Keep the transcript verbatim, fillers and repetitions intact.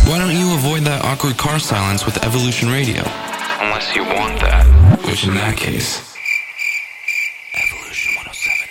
Why don't you avoid that awkward car silence with Evolution Radio? Unless you want that. Which in that case... Evolution one oh seven.